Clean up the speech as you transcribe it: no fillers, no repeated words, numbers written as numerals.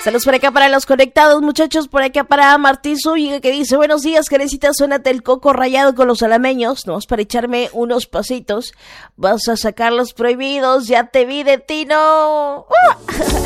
Saludos por acá para los conectados, muchachos. Por acá para Martín Zúñiga, que dice: buenos días, Karencita, suénate el coco rayado con los alameños. Nomás para echarme unos pasitos. Vas a sacar los prohibidos, ya te vi de Tino.